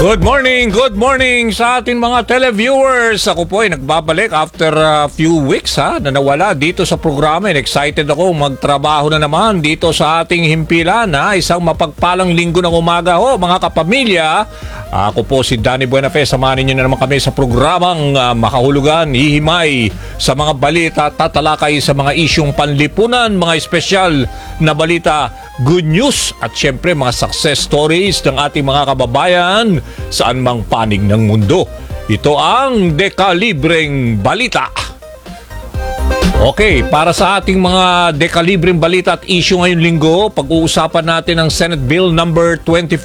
Good morning sa ating mga televiewers. Ako po ay nagbabalik after a few weeks na nawala dito sa programa. And excited ako magtrabaho na naman dito sa ating himpilan. Isang mapagpalang linggo ng umaga mga kapamilya. Ako po si Danny Buenafe. Samahan niyo na naman kami sa programang makahulugan, hihimay sa mga balita, tatalakay sa mga isyong panlipunan, mga espesyal na balita, good news at syempre mga success stories ng ating mga kababayan saan mang panig ng mundo. Ito ang Dekalibreng Balita. Okay, para sa ating mga dekalibreng balita at issue ngayong linggo, pag-uusapan natin ang Senate Bill number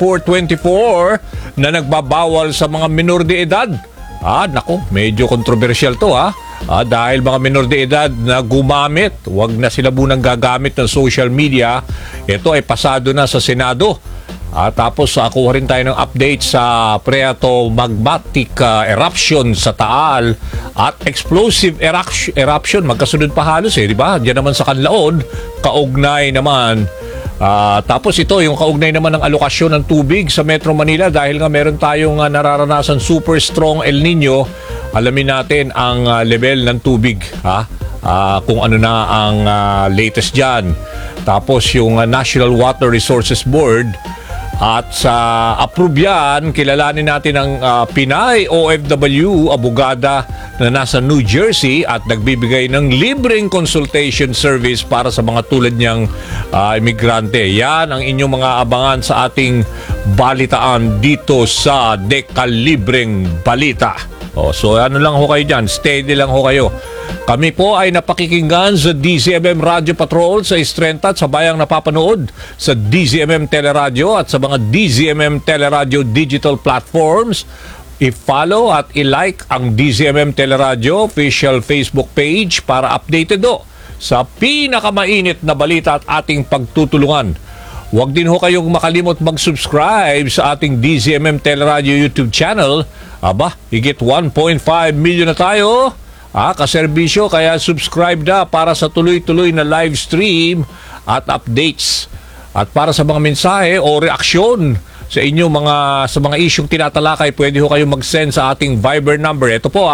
2424 na nagbabawal sa mga minor de edad. Nako, medyo kontrobersyal to dahil mga minor de edad na gumamit, wag na sila munang gagamit ng social media. Ito ay pasado na sa Senado. Tapos kuha rin tayo ng update sa magmatic eruption sa Taal at explosive eruption. Magkasunod pa halos di ba? Diyan naman sa Canlaon, kaugnay naman. Tapos ito, yung kaugnay naman ng alokasyon ng tubig sa Metro Manila dahil nga meron tayong nararanasan super strong El Nino. Alamin natin ang level ng tubig, kung ano na ang latest dyan. Tapos yung National Water Resources Board at sa approve yan, kilalanin natin ang Pinay OFW abogada na nasa New Jersey at nagbibigay ng libreng consultation service para sa mga tulad niyang imigrante. Yan ang inyong mga abangan sa ating balitaan dito sa Dekalibreng Balita. So ano lang ho kayo dyan, steady lang ho kayo. Kami po ay napakikinggan sa DZMM Radio Patrol sa Estrenta at sa bayang napapanood sa DZMM Teleradio at sa mga DZMM Teleradio digital platforms. I-follow at i-like ang DZMM Teleradio official Facebook page para updated sa pinakamainit na balita at ating pagtutulungan. Huwag din ho kayong makalimot mag-subscribe sa ating DZMM Teleradio YouTube channel. Higit 1.5 million na tayo kaserbisyo, kaya subscribe na para sa tuloy-tuloy na live stream at updates. At para sa mga mensahe o reaksyon sa inyo sa mga isyong tinatalakay, pwede ho kayong mag-send sa ating Viber number. Ito po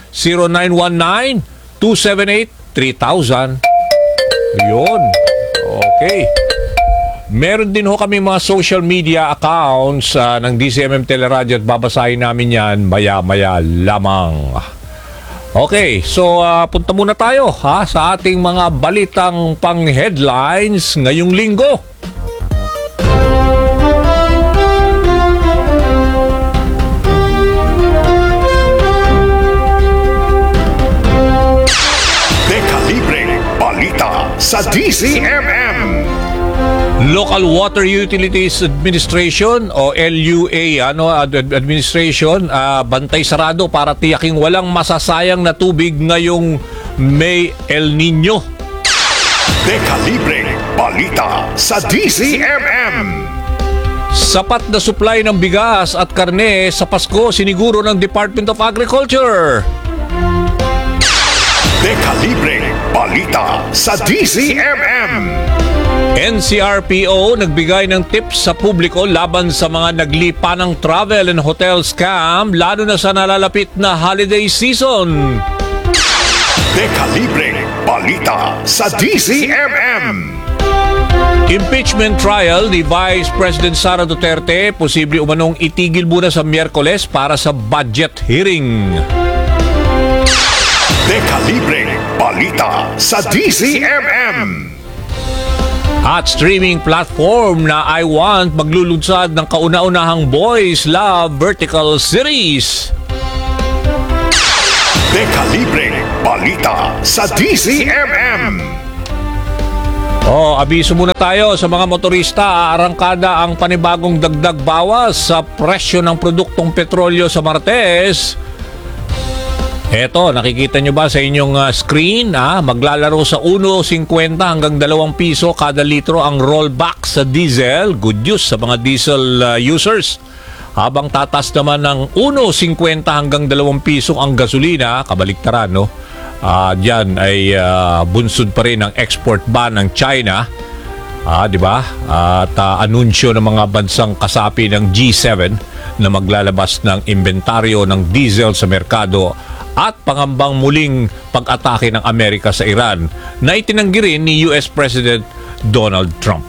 0919-278-3000. Yun. Okay. Meron din ho kami mga social media accounts ng DZMM Teleradio at babasahin namin yan maya-maya lamang. Okay, so punta muna tayo sa ating mga balitang pang-headlines ngayong linggo. Dekalibreng Balita sa DZMM. Local Water Utilities Administration o LUA administration, bantay sarado para tiyaking walang masasayang na tubig ngayong May El Nino. Dekalibreng Balita sa DZMM. Sapat na supply ng bigas at karne sa Pasko siniguro ng Department of Agriculture. Dekalibreng Balita sa DZMM. NCRPO nagbigay ng tips sa publiko laban sa mga naglipa ng travel and hotel scam lalo na sa nalalapit na holiday season. Dekalibreng Balita sa DZMM. Impeachment trial ni Vice President Sara Duterte posible umanong itigil muna sa Miyerkules para sa budget hearing. Dekalibreng Balita sa DZMM. At streaming platform na I Want maglulunsad ng kauna-unahang Boys Love Vertical Series. Dekalibreng Balita sa DZMM. Abiso muna tayo sa mga motorista. Arangkada ang panibagong dagdag bawas sa presyo ng produktong petrolyo sa Martes. Eto, nakikita nyo ba sa inyong screen? Maglalaro sa 1.50 hanggang 2 piso kada litro ang rollback sa diesel. Good news sa mga diesel users. Habang tatas naman ng 1.50 hanggang 2 piso ang gasolina, kabaliktaran, diyan ay bunsod pa rin ang export ban ng China. Di ba? At anunsyo ng mga bansang kasapi ng G7 na maglalabas ng inventaryo ng diesel sa merkado at pangambang muling pag-atake ng Amerika sa Iran na itinanggi rin ni US President Donald Trump.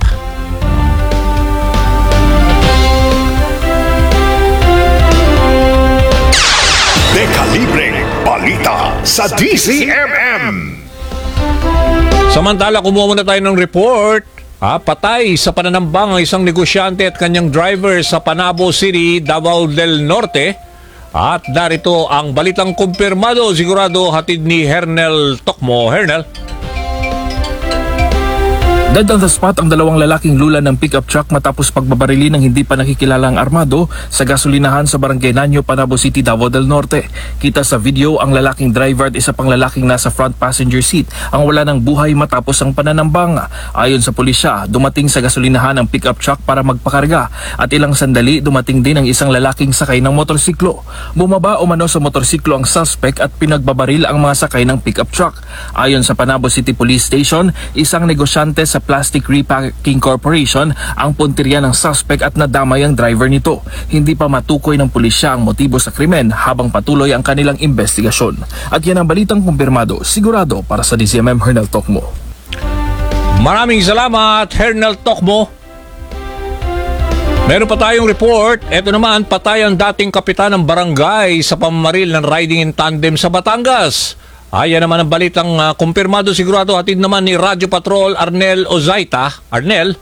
Dekalibreng balita sa DZMM. Samantala, kumuha muna tayo ng report. Patay sa pananambang ang isang negosyante at kanyang driver sa Panabo City, Davao del Norte. At narito ang balitang kumpirmado, sigurado hatid ni Hernel Tokmo. Hernel? Dead on the spot ang dalawang lalaking lula ng pickup truck matapos pagbabarili ng hindi pa nakikilalang armado sa gasolinahan sa Barangay Nanyo, Panabo City, Davao del Norte. Kita sa video ang lalaking driver at isa pang lalaking nasa front passenger seat ang wala ng buhay matapos ang pananambang. Ayon sa pulisya, dumating sa gasolinahan ang pickup truck para magpakarga at ilang sandali dumating din ang isang lalaking sakay ng motorsiklo. Bumaba umano sa motorsiklo ang suspect at pinagbabaril ang mga sakay ng pickup truck. Ayon sa Panabo City Police Station, isang negosyante sa Plastic Repacking Corporation ang puntirya ng suspect at nadamay ang driver nito. Hindi pa matukoy ng pulisya ang motibo sa krimen habang patuloy ang kanilang investigasyon. At yan ang balitang kumpirmado, sigurado para sa DZMM, Hernel Tokmo. Maraming salamat, Hernel Tokmo. Meron pa tayong report. Ito naman, patay ang dating kapitan ng barangay sa pamamaril ng riding in tandem sa Batangas. Ayan naman ang balitang kumpirmado, sigurado hatid naman ni Radyo Patrol Arnel Ozaita. Arnel?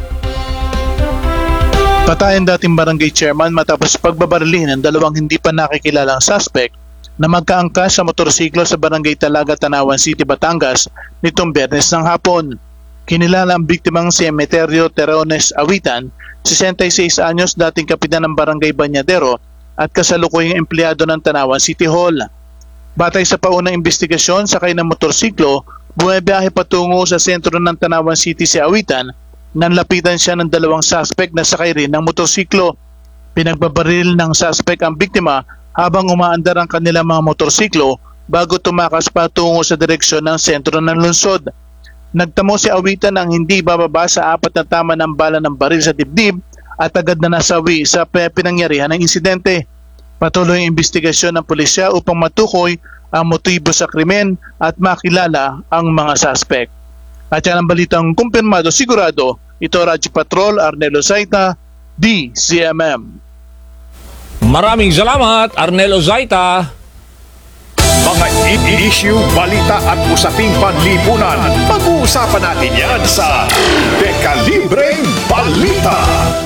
Patay ang dating barangay chairman matapos pagbabarili ng dalawang hindi pa nakikilalang suspect na magkaangkas sa motorsiklo sa barangay Talaga, Tanawan City, Batangas nitong Biyernes ng hapon. Kinilala ang biktimang si Emeterio Terrones Awitan, 66 anyos, dating kapitan ng barangay Banyadero at kasalukuyang empleyado ng Tanawan City Hall. Batay sa paunang investigasyon, sakay ng motorsiklo, bumabiyahe patungo sa sentro ng Tanawan City si Awitan nang lapitan siya ng dalawang suspect na sakay rin ng motorsiklo. Pinagbabaril ng suspect ang biktima habang umaandar ang kanilang mga motorsiklo bago tumakas patungo sa direksyon ng sentro ng lungsod. Nagtamo si Awitan ang hindi bababa sa 4 na tama ng bala ng baril sa dibdib at agad na nasawi sa pinangyarihan ng insidente. Patuloy ang investigasyon ng pulisya upang matukoy ang motibo sa krimen at makilala ang mga suspect. At yan ang balitang kumpirmado, sigurado. Ito Radyo Patrol Arnel Ozaita, DZMM. Maraming salamat, Arnel Ozaita. Mga issue, balita at usaping panlipunan. Pag-uusapan natin yan sa Dekalibreng Balita.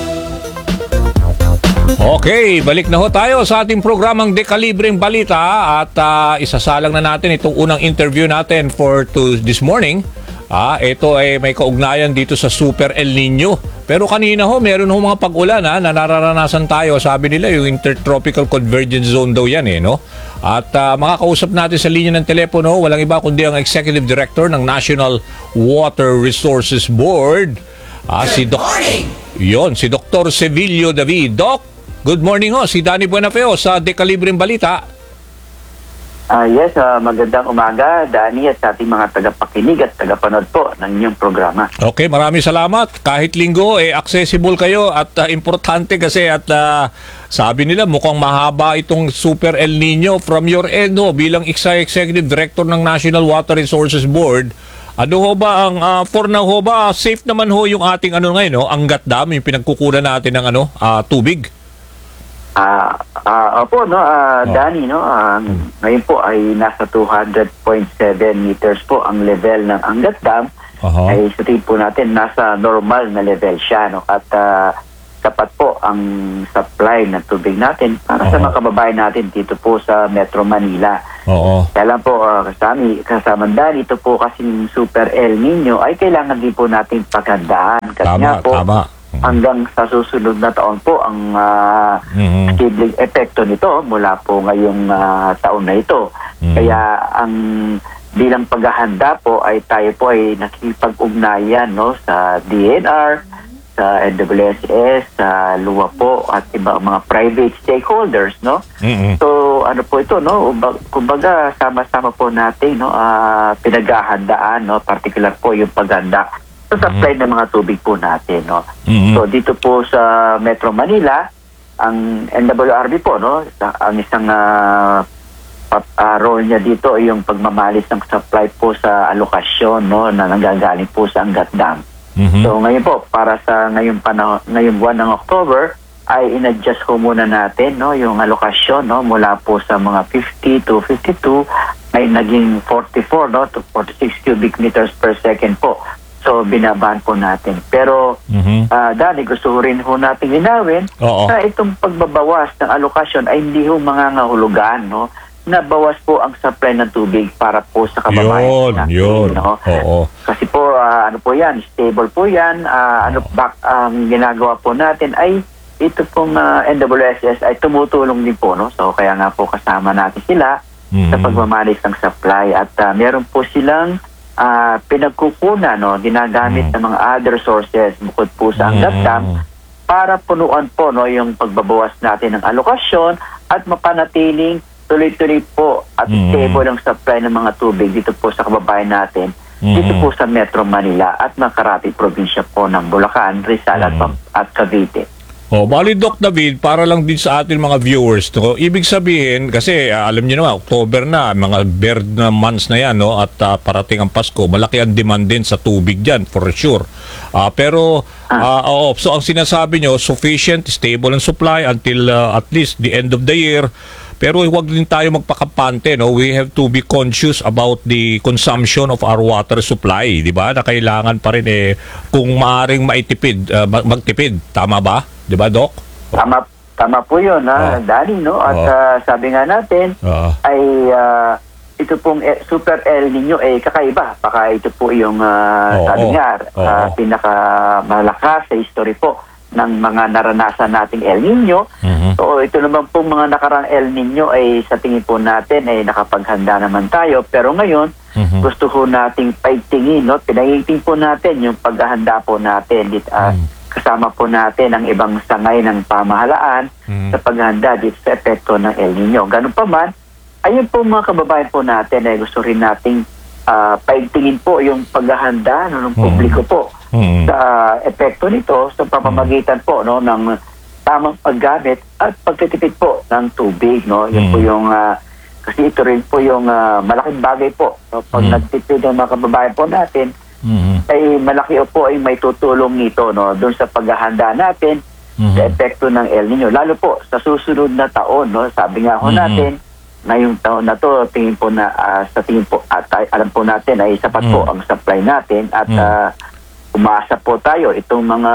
Okay, balik na ho tayo sa ating programang Dekalibreng Balita at isasalang na natin itong unang interview natin for this morning. Ito ay may kaugnayan dito sa Super El Nino. Pero kanina ho, meron ho mga pag-ulan na nararanasan tayo. Sabi nila yung Intertropical Convergence Zone daw yan no? At makakausap natin sa linya ng telepono, walang iba kundi ang Executive Director ng National Water Resources Board. Si Dr. Sevilio David. Doc, good morning ho. Si Danny Buenafeo sa Dekalibreng Balita. Yes, magandang umaga, Danny, at sa ating mga tagapakinig at tagapanood po ng inyong programa. Okay, maraming salamat. Kahit linggo, accessible kayo at importante kasi at sabi nila mukhang mahaba itong Super El Nino from your end bilang Executive Director ng National Water Resources Board. Ano ho ba ang for now ho ba safe naman ho yung ating ngayon Angat Dam, yung pinagkukunan natin ng tubig? Opo, Danny, ngayon po ay nasa 200.7 meters po ang level ng Angat Dam. Ay sa tingin po natin nasa normal na level siya, At sapat po ang supply ng tubig natin para sa mga kababayan natin dito po sa Metro Manila. Kaya lang po, kasama Danny, ito po kasing Super El Nino ay kailangan din po natin paghandaan. Kasi Tama. Hanggang sa susunod na taon po ang sibling epekto nito mula po ngayong taon na ito. Kaya ang bilang paghahanda po ay tayo po ay nakikipag-ugnayan sa DNR, sa NWSS, sa LUWA po at iba mga private stakeholders, So ano po ito, kumbaga sama-sama po natin pinaghahandaan, particular po yung paghanda sa supply ng mga tubig po natin, So dito po sa Metro Manila, ang NWRB po, no, ang isang role niya dito ay yung pagmamalis ng supply po sa alokasyon, no, na nanggagaling po sa Angat Dam. So ngayon po, para sa ngayong buwan ng October, ay in-adjust ko muna natin, no, yung alokasyon, no, mula po sa mga 50 to 52 ay naging 44, no, to 46 cubic meters per second po. So binabaan po natin. Pero Dani, gusto rin ho natin linawin na itong pagbabawas ng alokasyon ay hindi ho mangangahulugan, no, na bawas po ang supply ng tubig para po sa kababayan natin. Yun. No? Oo. Kasi po, ano po yan, stable po yan. Ang ginagawa po natin ay ito pong NWSS ay tumutulong din po, no? So kaya nga po kasama natin sila sa pagmamalis ng supply at meron po silang pinagkukunan, no, ginagamit ng mga other sources bukod po sa Angat Dam para punuan po, no, yung pagbabawas natin ng alokasyon at mapanatiling tuloy-tuloy po at stable ang supply ng mga tubig dito po sa kababayan natin, dito po sa Metro Manila at Makati probinsya po ng Bulacan, Rizal at Cavite. Bali Doc David, para lang din sa ating mga viewers, no? Ibig sabihin, kasi alam niyo naman, October na, mga bird na months na yan, no? At parating ang Pasko, malaki ang demand din sa tubig dyan, for sure. So ang sinasabi nyo, sufficient, stable ang supply until at least the end of the year. Pero huwag din tayo magpakampante, no? We have to be conscious about the consumption of our water supply, di ba? Na kailangan pa rin kung maaring maitipid, magtipid, tama ba? Di ba, Doc? Tama po yun, Dani, no? At sabi nga natin, ay ito pong Super El Nino kakaiba. Baka ito po yung sabi nga, pinakamalakas sa history po ng mga naranasan nating El Nino. So ito naman pong mga nakarang El Nino ay sa tingin po natin ay nakapaghanda naman tayo. Pero ngayon, gusto po nating paigtingin, no? Pinaigting po natin yung paghahanda po natin dito. Kasama po natin ang ibang sangay ng pamahalaan sa paghahanda dito sa epekto ng El Nino. Ganun pa man, ayun po mga kababayan po natin ay gusto rin nating paigtingin po yung paghahanda ng publiko po sa epekto nito sa pamamagitan po, no, ng tamang paggamit at pagtitipid po ng tubig, no. Yun po yung kasi ito rin po yung malaking bagay po, no? Pag nagtipid ng mga kababayan po natin, ay malaki po ay may tutulong nito, no, doon sa paghahanda natin sa epekto ng El Nino. Lalo po sa susunod na taon, no, sabi nga ho natin, ngayong taon na to, tingin po na sa tingin po at alam po natin ay sapat po ang supply natin at umaasa po tayo itong mga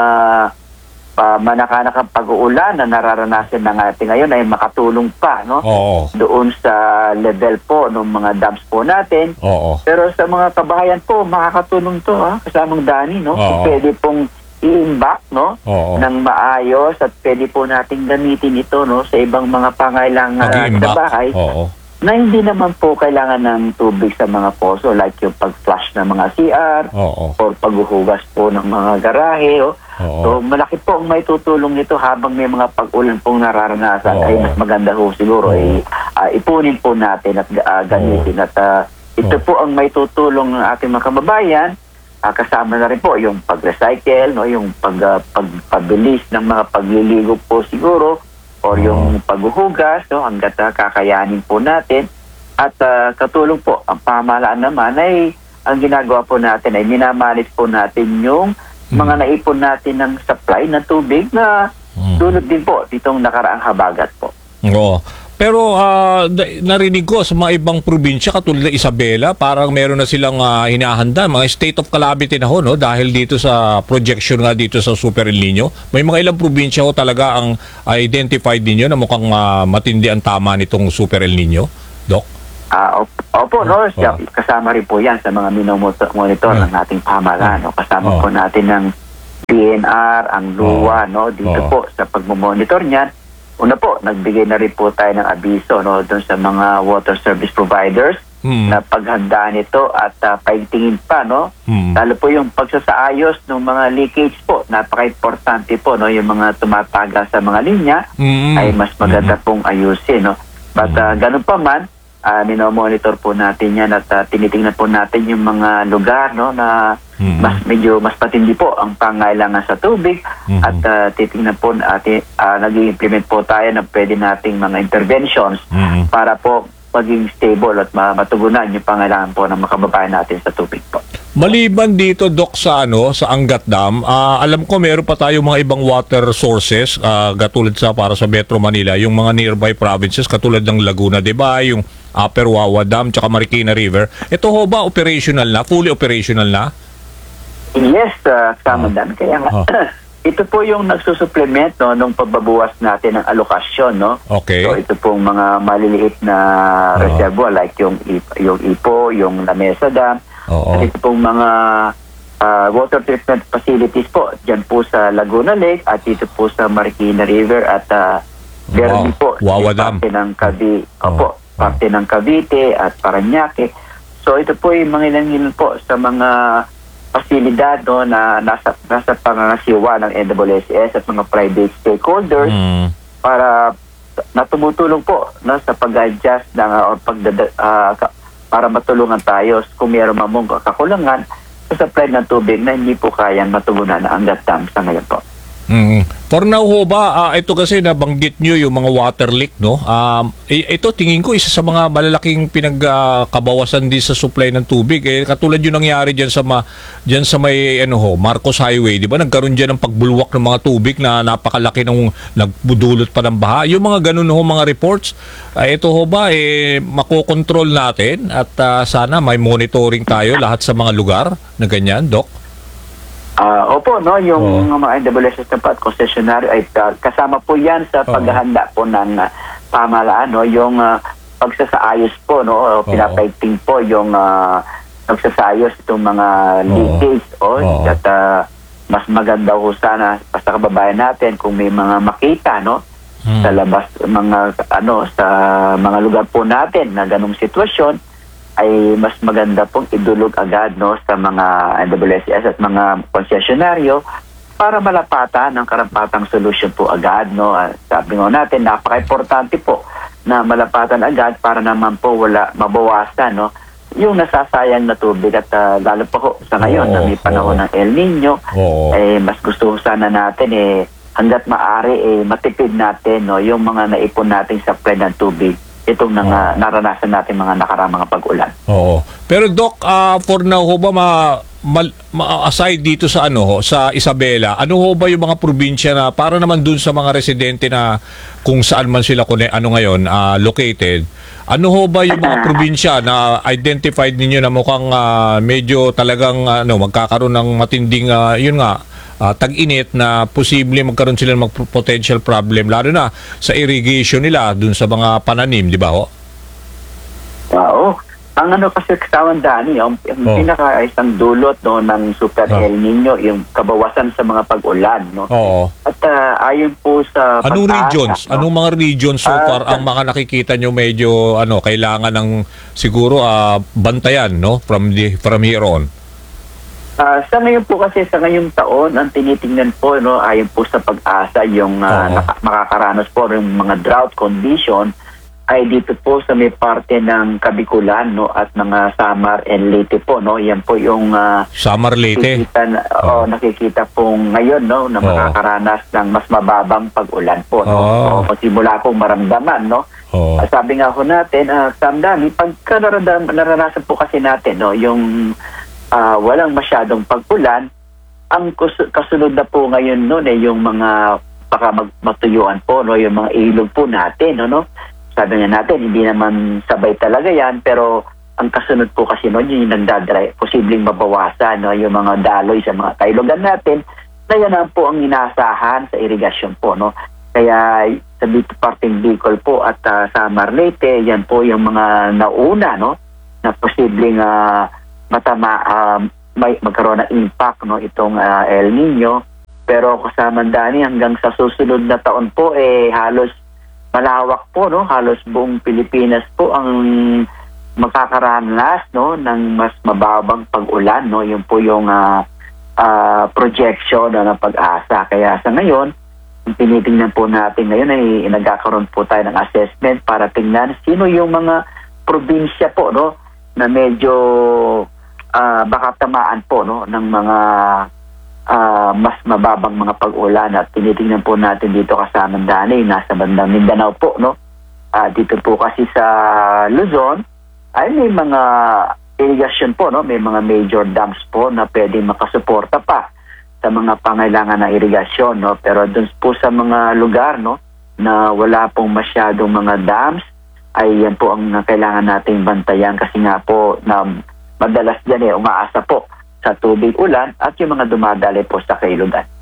manakanakang pag-uulan na nararanasan na natin ngayon ay makatulong pa, no? Doon sa level po ng mga dams po natin. Pero sa mga kabahayan po, makakatulong to, kasamang Dani, no? Pwede pong i-imbak, no, ng maayos at pwede po nating gamitin ito, no, sa ibang mga pangailangan sa bahay na hindi naman po kailangan ng tubig sa mga poso, like yung pag-flush ng mga CR or paghuhugas po ng mga garahe. So malaki po ang may tutulong nito habang may mga pag-ulan pong nararanasan. Ay mas maganda ho siguro ipunin po natin at gamitin. At ito po ang may tutulong ng ating mga kababayan. Kasama na rin po yung pag-recycle, no, yung pagpabilis ng mga pagliligo po siguro, or yung paghuhugas, no, hanggat kakayanin po natin. At katulong po, ang pamahalaan naman ay ang ginagawa po natin ay minamalis po natin yung mga naipon natin ng supply na tubig na dulot din po ditong nakaraang habagat po. Pero narinig ko sa mga ibang probinsya katulad ng Isabela, parang meron na silang hinahanda, mga state of calamity na ho, no, dahil dito sa projection nga dito sa Super El Nino. May mga ilang probinsya ho talaga ang identified ninyo na mukhang matindi ang tama nitong Super El Nino, Doc? Opo, no, kasama rin po yan sa mga minomonitor ng ating pamahalaan. No? Kasama po natin ng PNR, ang LUWA, no, dito po sa pagmamonitor niyan. Una po, nagbigay na rin po tayo ng abiso, no, doon sa mga water service providers na paghandaan nito at paigtingin pa, no. Lalo po yung pagsasaayos ng mga leakage po, napaka-importante po, no, yung mga tumataga sa mga linya ay mas maganda pong ayusin, no. But ganun pa man, minomonitor po natin yan at tinitingnan po natin yung mga lugar, no, na medyo mas patindi po ang pangailangan sa tubig at titingnan po nag-i-implement po tayo na pwede nating mga interventions para po maging stable at matugunan yung pangailangan po ng mga kababayan natin sa tubig po. Maliban dito, Doc, sa sa Angat Dam, alam ko meron pa tayo mga ibang water sources katulad para sa Metro Manila, yung mga nearby provinces katulad ng Laguna, 'di ba? Yung Upper Wawa Dam tsaka Marikina River. Ito ho ba operational na? Fully operational na? Yes, Kamandan. Kaya nga, ito po yung nagsusupplement nung pagbabawas natin ng alokasyon, no? Okay. So ito pong mga maliliit na reservoir like yung Ipo, yung Lamesa Dam, at ito pong mga water treatment facilities po dyan po sa Laguna Lake at dito po sa Marikina River at meron din po Wawa Dam. parte ng parte ng Cavite at Parañaque. So ito po yung mga ilan po sa mga pasilidad na nasa pangangasiwa ng NWSS at mga private stakeholders para tumutulong po sa pag-adjust para matulungan tayo kung mayroon mamong kakulangan sa supply ng tubig na hindi po kayang matugunan na Angat Dam sa ngayon po. For now ho ba, ito kasi nabanggit nyo yung mga water leak, no? Ito tingin ko isa sa mga malalaking pinagkabawasan din sa supply ng tubig. Katulad yung nangyari dyan sa may Marcos Highway, di ba? Nagkaroon dyan ng pagbulwak ng mga tubig na napakalaki nung nagbudulot pa ng baha. Yung mga ganun ho, mga reports, ito ho ba, makokontrol natin at sana may monitoring tayo lahat sa mga lugar na ganyan, Doc? Opo, no, yung mga NWSS na concessionary ay kasama po yan sa paghahanda po ng pamahalaan, no, yung pagsasaayos po, no, pinapaigting po yung pagsasaayos itong mga leakage, at mas maganda ho sana sa kababayan natin kung may mga makita, no, sa labas sa mga lugar po natin na ganung sitwasyon, ay mas maganda pong idulog agad, no, sa mga NWSS at mga konsesyonaryo para malapatan ng karampatang solusyon po agad, no. Sabi nga natin, napaka-importante po na malapatan agad para naman po mabawasan, no, yung nasasayang na tubig at lalo pa ho sa ngayon na may panahon ng El Nino, mas gusto sana natin hanggat maaari matipid natin, no, yung mga naipon nating supply ng tubig itong naranasan natin mga mga pag-ulan. Oo. Pero Doc, for now ho ba aside dito sa sa Isabela, ano ho ba yung mga probinsya na para naman dun sa mga residente na kung saan man sila ngayon located, ano ho ba yung mga probinsya na identified ninyo na mukhang medyo talagang magkakaroon ng matinding tag-init na posible magkaroon sila ng potential problem lalo na sa irrigation nila dun sa mga pananim, di ba ho? Oo. Ang kasi kasama Dani, yung pinaka-isang dulot, no, ng Super El Nino, yung kabawasan sa mga pag-ulan, no. Oo. At ayon po sa anong regions? No? Anong mga regions so far ang mga nakikita nyo medyo kailangan ng siguro bantayan, no, from here on? Sa ngayon po kasi sa ngayong taon ang tinitingnan po, no, ayon po sa Pag-asa yung makakaranas po ng mga drought condition ay dito po sa may parte ng Kabikulan, no, at mga Samar and Leyte po, no. Yan po yung Samar Leyte. Nakikita po ngayon, no, na makakaranas ng mas mababang pag-ulan po, no. Magsimula po maramdaman, no. Sabi nga ho natin, Samdani, pagka naranasan po kasi natin, no, yung walang masyadong pag-ulan, ang kasunod na po ngayon noon yung mga baka matuyuan po, no, yung mga ilog po natin, no. Sabi nga natin, hindi naman sabay talaga yan, pero ang kasunod po kasi noon yung nagdadry, posibleng mabawasan, no, yung mga daloy sa mga kailogan natin, na yan ang po ang inaasahan sa irigasyon po, no. Kaya sa parting Bicol po at Samar Leyte, yan po yung mga nauna, no, na posibleng may magkaroon ng impact, no, itong El Nino. Pero kasama Dani, hanggang sa susunod na taon po halos malawak po, no, halos buong Pilipinas po ang makakaranas, no, ng mas mababang pag-ulan, no. Yun po yung projection ng Pag-asa. Kaya sa ngayon, tinitingnan po natin ngayon ay nagkakaroon po tayo ng assessment para tingnan sino yung mga probinsya po, no, na medyo baka tamaan po no ng mga mas mababang mga pag-ulan, at tinitingnan po natin dito kasama Danay, nasa bandang Mindanao po no. Dito po kasi sa Luzon ay may mga irrigation po no, may mga major dams po na pwedeng makasuporta pa sa mga pangailangan ng irigasyon no, pero dun po sa mga lugar no na wala pong masyadong mga dams ay yan po ang kailangan nating bantayan, kasi nga po na madalas dyan umaasa po sa tubig ulan at yung mga dumadali po sa kailugan.